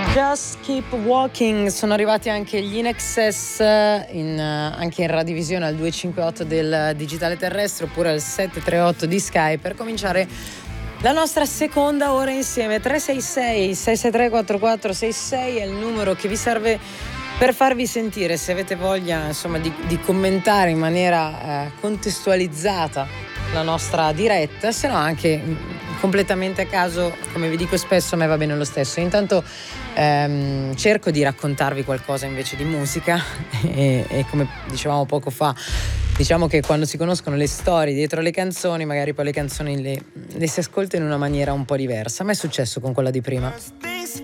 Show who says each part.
Speaker 1: Just Keep Walking, sono arrivati anche gli In Excess anche in radiovisione al 258 del digitale terrestre oppure al 738 di Sky per cominciare la nostra seconda ora insieme. 366 663 4466 è il numero che vi serve per farvi sentire, se avete voglia insomma di commentare in maniera contestualizzata la nostra diretta, se no anche completamente a caso, come vi dico spesso, a me va bene lo stesso. Intanto cerco di raccontarvi qualcosa invece di musica e come dicevamo poco fa, diciamo che quando si conoscono le storie dietro le canzoni, magari poi le canzoni le si ascolta in una maniera un po' diversa. A me è successo con quella di prima.